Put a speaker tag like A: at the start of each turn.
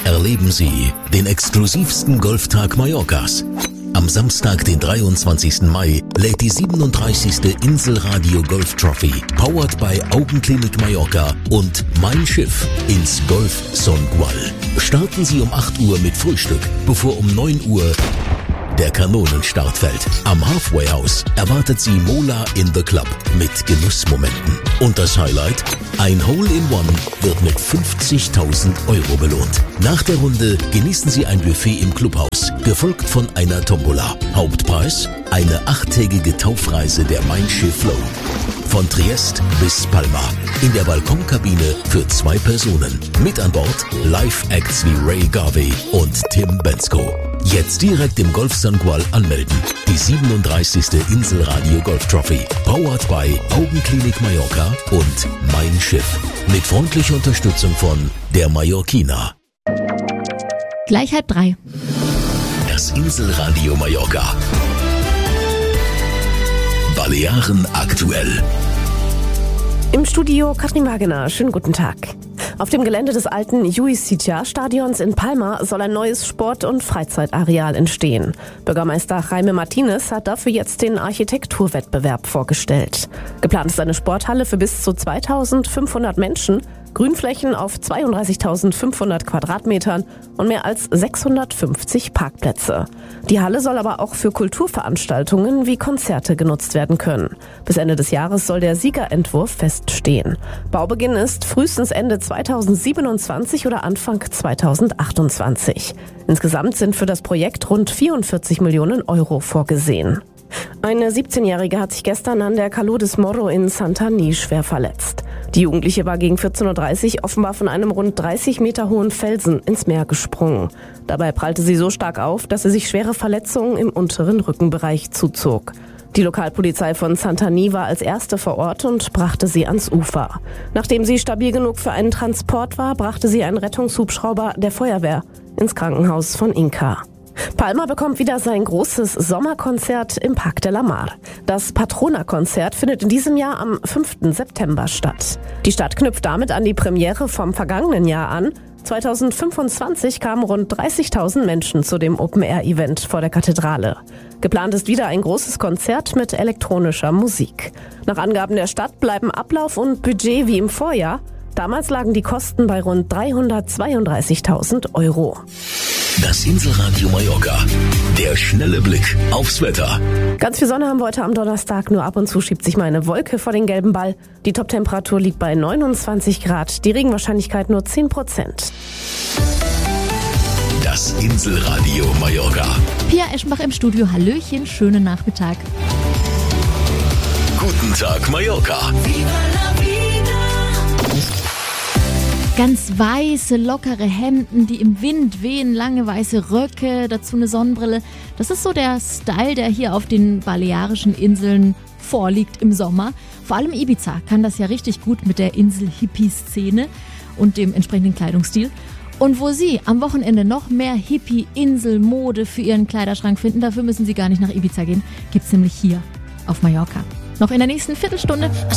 A: erleben Sie den exklusivsten Golftag Mallorcas. Am Samstag, den 23. Mai, lädt die 37. Inselradio Golf Trophy, powered by Augenklinik Mallorca und Mein Schiff ins Golf Songual. Starten Sie um 8 Uhr mit Frühstück, bevor um 9 Uhr der Kanonenstart fällt. Am Halfway House erwartet Sie Mola in the Club mit Genussmomenten. Und das Highlight? Ein Hole-in-One wird mit 50.000 Euro belohnt. Nach der Runde genießen Sie ein Buffet im Clubhaus, gefolgt von einer Tombola. Hauptpreis? Eine 8-tägige Taufreise der Mein Schiff Flow. Von Triest bis Palma. In der Balkonkabine für 2 Personen. Mit an Bord Live-Acts wie Ray Garvey und Tim Bensko. Jetzt direkt im Golf Songual anmelden. Die 37. Inselradio Golf Trophy. Powered by Augenklinik Mallorca und Mein Schiff. Mit freundlicher Unterstützung von der Mallorquina.
B: Gleich 2:30.
A: Das Inselradio Mallorca. Balearen aktuell.
C: Im Studio Katrin Wagener. Schönen guten Tag. Auf dem Gelände des alten Lluís Sitjar-Stadions in Palma soll ein neues Sport- und Freizeitareal entstehen. Bürgermeister Jaime Martínez hat dafür jetzt den Architekturwettbewerb vorgestellt. Geplant ist eine Sporthalle für bis zu 2.500 Menschen, Grünflächen auf 32.500 Quadratmetern und mehr als 650 Parkplätze. Die Halle soll aber auch für Kulturveranstaltungen wie Konzerte genutzt werden können. Bis Ende des Jahres soll der Siegerentwurf feststehen. Baubeginn ist frühestens Ende 2027 oder Anfang 2028. Insgesamt sind für das Projekt rund 44 Millionen Euro vorgesehen. Eine 17-Jährige hat sich gestern an der Caló des Morro in Santanyí schwer verletzt. Die Jugendliche war gegen 14.30 Uhr offenbar von einem rund 30 Meter hohen Felsen ins Meer gesprungen. Dabei prallte sie so stark auf, dass sie sich schwere Verletzungen im unteren Rückenbereich zuzog. Die Lokalpolizei von Santanyí war als erste vor Ort und brachte sie ans Ufer. Nachdem sie stabil genug für einen Transport war, brachte sie einen Rettungshubschrauber der Feuerwehr ins Krankenhaus von Inca. Palma bekommt wieder sein großes Sommerkonzert im Parc de la Mar. Das Patrona-Konzert findet in diesem Jahr am 5. September statt. Die Stadt knüpft damit an die Premiere vom vergangenen Jahr an. 2025 kamen rund 30.000 Menschen zu dem Open-Air-Event vor der Kathedrale. Geplant ist wieder ein großes Konzert mit elektronischer Musik. Nach Angaben der Stadt bleiben Ablauf und Budget wie im Vorjahr. Damals lagen die Kosten bei rund 332.000 Euro.
A: Das Inselradio Mallorca. Der schnelle Blick aufs Wetter.
C: Ganz viel Sonne haben wir heute am Donnerstag, nur ab und zu schiebt sich mal eine Wolke vor den gelben Ball. Die Toptemperatur liegt bei 29 Grad, die Regenwahrscheinlichkeit nur 10%.
A: Das Inselradio Mallorca.
B: Pia Eschenbach im Studio. Hallöchen, schönen Nachmittag.
A: Guten Tag Mallorca.
B: Ganz weiße, lockere Hemden, die im Wind wehen, lange weiße Röcke, dazu eine Sonnenbrille. Das ist so der Style, der hier auf den Balearischen Inseln vorliegt im Sommer. Vor allem Ibiza kann das ja richtig gut mit der Insel-Hippie-Szene und dem entsprechenden Kleidungsstil. Und wo Sie am Wochenende noch mehr Hippie-Insel-Mode für Ihren Kleiderschrank finden, dafür müssen Sie gar nicht nach Ibiza gehen, gibt's nämlich hier auf Mallorca. Noch in der nächsten Viertelstunde